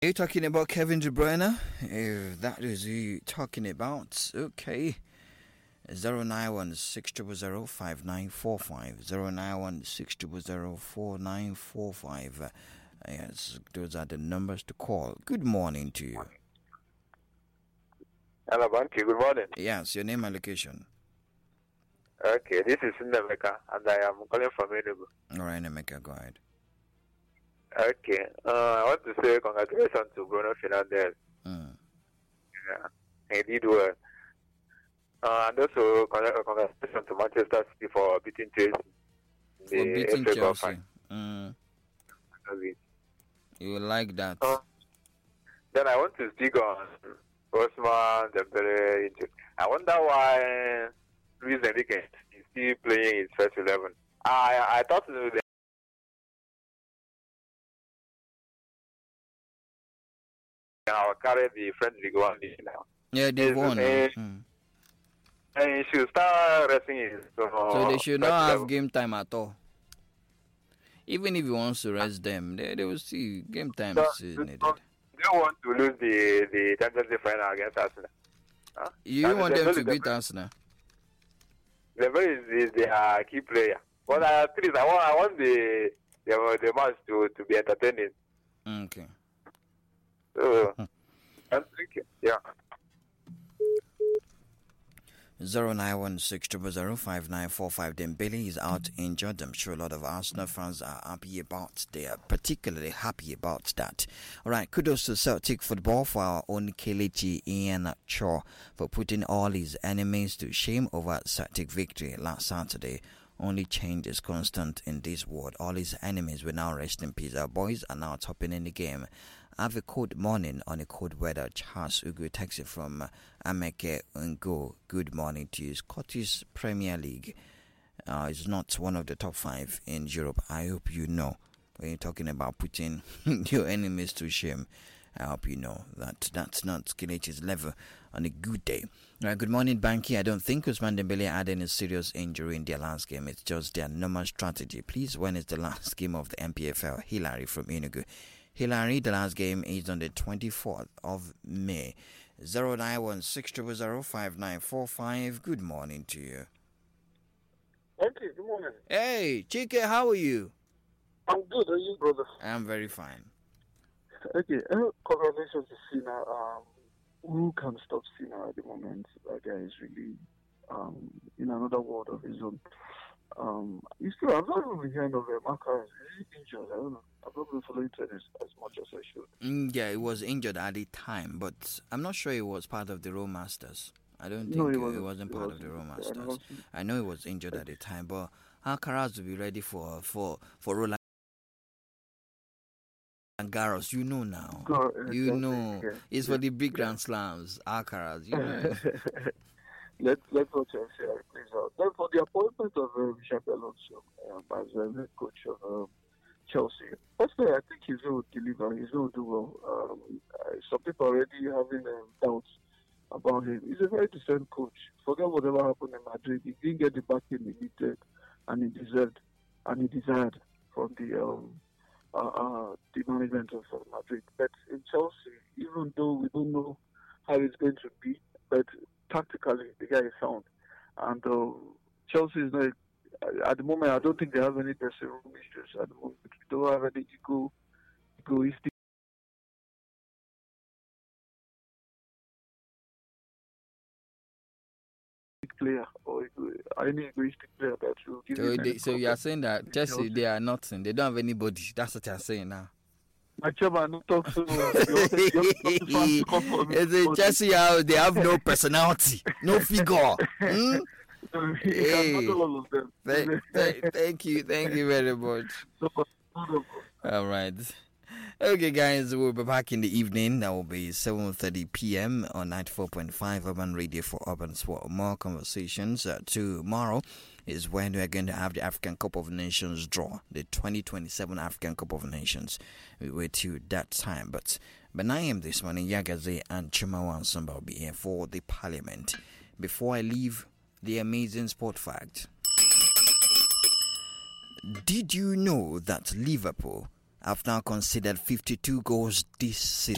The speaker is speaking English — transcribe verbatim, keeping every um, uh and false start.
Are you talking about Kevin De Bruyne? If that is who you're talking about, okay. zero nine one six zero zero five nine four five zero nine one six zero zero four nine four five. Uh, yes, those are the numbers to call. Good morning to you. Hello, Banky. Good morning. Yes, your name and location. Okay, this is Nemeka, and I am calling from Enugu. All right, Nemeka, go ahead. Okay, uh, I want to say congratulations to Bruno Fernandes. Mm. Yeah, he did well. Uh, and also congratulations to Manchester City for beating Chelsea. For beating Chelsea. Mm. You like that? Uh, then I want to speak on Ousmane Dembele injury. I wonder why Luis Enrique is still playing his first eleven. I I thought they can carry the French League One league now. Yeah, they won. Uh, mm. And he should start resting his. Uh, so they should not have level. game time at all. Even if he wants to rest them, they, they will see game time So, is so, needed. so they want to lose the the Champions League final against Arsenal. Huh? You And want the- them the- to the- beat Arsenal? The is, is their key player. But uh, please, I want I want the the, the match to, to be entertaining. Okay. So, I'm thinking, yeah. zero nine one six zero zero five nine four five. Dembele is out injured. I'm sure a lot of Arsenal fans are happy about. They are particularly happy about that. All right, kudos to Celtic football for our own Kelechi Iheanacho for putting all his enemies to shame over Celtic victory last Saturday. Only change is constant in this world. All his enemies will now rest in peace. Our boys are now topping in the game. Have a cold morning on a cold weather. Charles Ugu texted from uh, Ameke Ngo. Good morning to you. Scottish Premier League uh, is not one of the top five in Europe. I hope you know. When you're talking about putting your enemies to shame, I hope you know that that's not Kelechi's level on a good day. All right, good morning, Banky. I don't think Ousmane Dembele had any serious injury in their last game. It's just their normal strategy. Please, when is the last game of the M P F L? Hilary from Enugu. Hilary, the last game is on the twenty-fourth of May. zero nine one six zero zero five nine four five. Good morning to you. Okay, good morning. Hey, Chike, how are you? I'm good. Are you, brother? I'm very fine. Okay, uh, congratulations to Cena. Um, who can stop Cena at the moment? That guy is really um, in another world of his own. Um, you still, I've not even heard of him. Marcus. Is he injured? I don't know. I've not been following tennis as much as I should. Mm, yeah, he was injured at the time, but I'm not sure he was part of the Raw Masters. I don't think No, he he, wasn't. wasn't He part wasn't. of the Raw I Masters. don't- I know he was injured at the time, but Alcaraz will be ready for for for Roland Garros. You know now. Go- You exactly, know, yeah. it's for Yeah. the big Grand Slams. Alcaraz, you know. Let let's watch and see how it plays out. Then for the appointment of uh, Xabi Alonso um, as the head coach of um, Chelsea, personally, I think he's going to deliver. He's going to do well. Um, uh, some people already having um, doubts about him. He's a very decent coach. Forget whatever happened in Madrid. He didn't get the backing he needed, and he deserved, and he desired from the um, uh, uh, the management of uh, Madrid. But in Chelsea, even though we don't know how it's going to be, but tactically, the guy is sound. And uh, Chelsea is not, at the moment, I don't think they have any dressing room issues at the moment. We don't have any ego, egoistic player or ego- any egoistic player that will give So, him they, any so you are problem. saying that Chelsea, they are nothing. They don't have anybody. That's what you're saying now. My chairman, don't talk so much. You want to- you want to fans to come for me. It's a Chelsea, how they have no personality, no figure. Hmm? He can Hey. handle all of them. Thank, thank, thank you, thank you very much. So, beautiful. All right. Okay, guys, we'll be back in the evening. That will be seven thirty p.m. on ninety-four point five Urban Radio for Urban Sport. More conversations. Uh, tomorrow is when we're going to have the African Cup of Nations draw, the twenty twenty-seven African Cup of Nations. We wait till that time. But by nine a.m. this morning, Yagaze and Chimawan Samba will be here for the Parliament. Before I leave, the amazing sport fact. Did you know that Liverpool have now conceded fifty-two goals this season?